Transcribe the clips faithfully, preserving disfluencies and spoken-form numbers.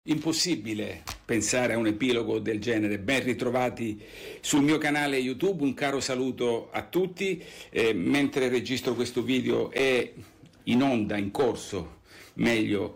Impossibile pensare a un epilogo del genere. Ben ritrovati sul mio canale YouTube, un caro saluto a tutti. Eh, mentre registro questo video è in onda, in corso, meglio,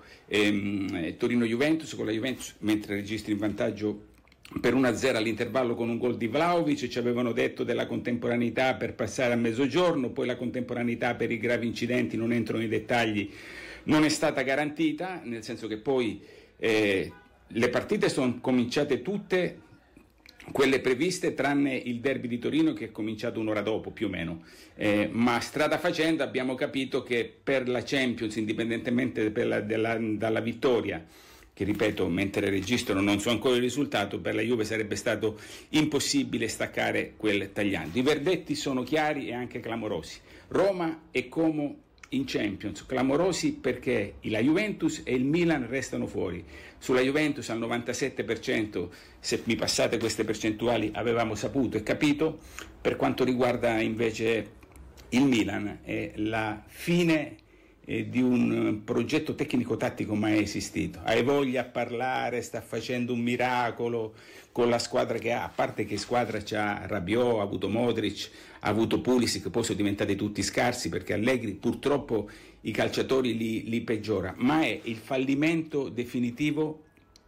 ehm, Torino-Juventus, con la Juventus mentre registro in vantaggio per uno a zero all'intervallo con un gol di Vlahovic. Ci avevano detto della contemporaneità per passare a mezzogiorno, poi la contemporaneità per i gravi incidenti, non entro nei dettagli, non è stata garantita, nel senso che poi eh, le partite sono cominciate tutte quelle previste tranne il derby di Torino che è cominciato un'ora dopo più o meno, eh, ma strada facendo abbiamo capito che per la Champions, indipendentemente per la, della, dalla vittoria, che ripeto mentre registro non so ancora il risultato, per la Juve sarebbe stato impossibile staccare quel tagliando. I verdetti sono chiari e anche clamorosi. Roma e Como in Champions, clamorosi perché la Juventus e il Milan restano fuori. Sulla Juventus al novantasette per cento, se mi passate queste percentuali, avevamo saputo e capito. Per quanto riguarda invece il Milan, è la fine eh, di un progetto tecnico-tattico mai esistito. Hai voglia a parlare, sta facendo un miracolo con la squadra che ha, a parte che squadra c'ha Rabiot, ha avuto Modric, ha avuto Pulisic, poi sono diventati tutti scarsi perché Allegri purtroppo i calciatori li, li peggiora, ma è il fallimento definitivo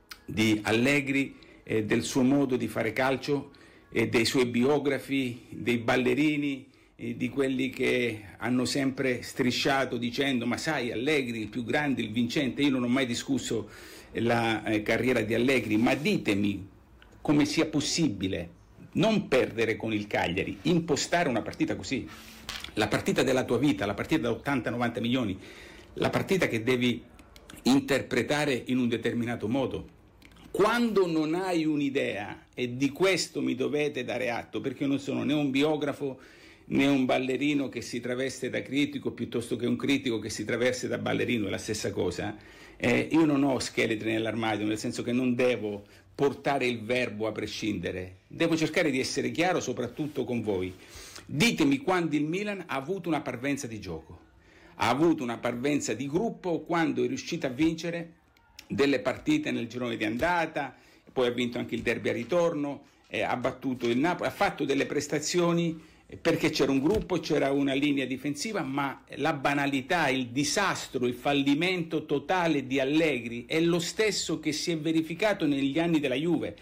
di Allegri e del suo modo di fare calcio e dei suoi biografi, dei ballerini, e di quelli che hanno sempre strisciato dicendo ma sai Allegri il più grande, il vincente. Io non ho mai discusso la eh, carriera di Allegri, ma ditemi come sia possibile non perdere con il Cagliari, impostare una partita così, la partita della tua vita, la partita da ottanta novanta milioni, la partita che devi interpretare in un determinato modo. Quando non hai un'idea, e di questo mi dovete dare atto, perché io non sono né un biografo né un ballerino che si traveste da critico piuttosto che un critico che si traveste da ballerino, è la stessa cosa, eh, io non ho scheletri nell'armadio, nel senso che non devo portare il verbo a prescindere, devo cercare di essere chiaro soprattutto con voi. Ditemi quando il Milan ha avuto una parvenza di gioco, ha avuto una parvenza di gruppo, quando è riuscito a vincere delle partite nel girone di andata, poi ha vinto anche il derby a ritorno, eh, ha battuto il Napoli, ha fatto delle prestazioni perché c'era un gruppo, c'era una linea difensiva, ma la banalità, il disastro, il fallimento totale di Allegri è lo stesso che si è verificato negli anni della Juve.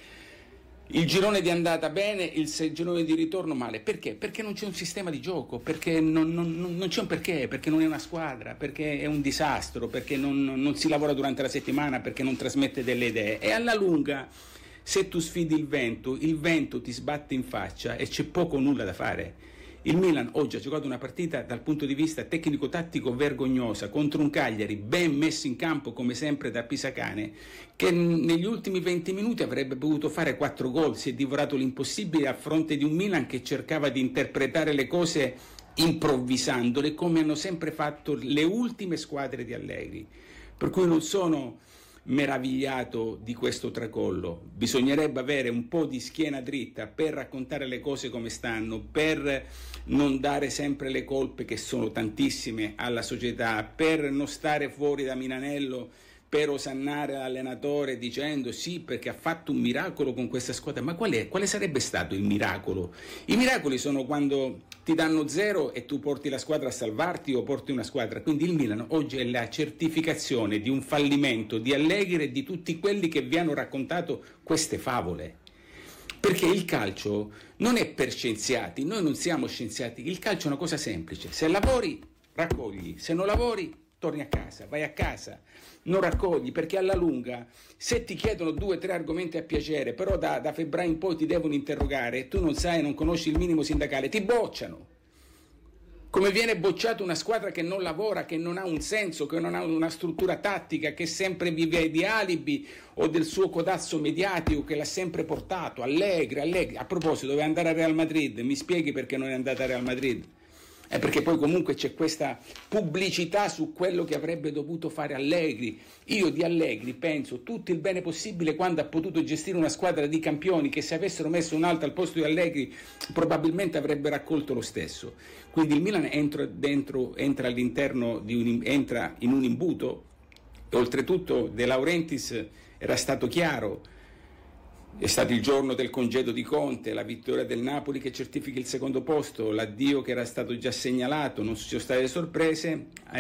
Il girone di andata bene, il girone di ritorno male. Perché? Perché non c'è un sistema di gioco, perché non, non, non c'è un perché, perché non è una squadra, perché è un disastro, perché non, non si lavora durante la settimana, perché non trasmette delle idee. E alla lunga, se tu sfidi il vento, il vento ti sbatte in faccia e c'è poco o nulla da fare. Il Milan oggi ha giocato una partita dal punto di vista tecnico-tattico vergognosa contro un Cagliari ben messo in campo come sempre da Pisacane, che negli ultimi venti minuti avrebbe potuto fare quattro gol. Si è divorato l'impossibile a fronte di un Milan che cercava di interpretare le cose improvvisandole, come hanno sempre fatto le ultime squadre di Allegri. Per cui non sono meravigliato di questo tracollo. Bisognerebbe avere un po' di schiena dritta per raccontare le cose come stanno, per non dare sempre le colpe, che sono tantissime, alla società, per non stare fuori da Milanello per osannare l'allenatore dicendo sì perché ha fatto un miracolo con questa squadra. Ma qual è? Quale sarebbe stato il miracolo? I miracoli sono quando ti danno zero e tu porti la squadra a salvarti o porti una squadra. Quindi il Milan oggi è la certificazione di un fallimento di Allegri e di tutti quelli che vi hanno raccontato queste favole. Perché il calcio non è per scienziati, noi non siamo scienziati, il calcio è una cosa semplice: se lavori raccogli, se non lavori torni a casa, vai a casa, non raccogli, perché alla lunga se ti chiedono due o tre argomenti a piacere, però da, da febbraio in poi ti devono interrogare e tu non sai, non conosci il minimo sindacale, ti bocciano. Come viene bocciata una squadra che non lavora, che non ha un senso, che non ha una struttura tattica, che sempre vive di alibi o del suo codazzo mediatico che l'ha sempre portato. Allegri, Allegri. A proposito, doveva andare a Real Madrid, mi spieghi perché non è andata a Real Madrid? È perché poi comunque c'è questa pubblicità su quello che avrebbe dovuto fare Allegri. Io di Allegri penso tutto il bene possibile quando ha potuto gestire una squadra di campioni che, se avessero messo un altro al posto di Allegri, probabilmente avrebbe raccolto lo stesso. Quindi il Milan entra, dentro, entra all'interno di un, entra in un imbuto E oltretutto De Laurentiis era stato chiaro, è stato il giorno del congedo di Conte, la vittoria del Napoli che certifica il secondo posto, l'addio che era stato già segnalato, non ci sono state sorprese.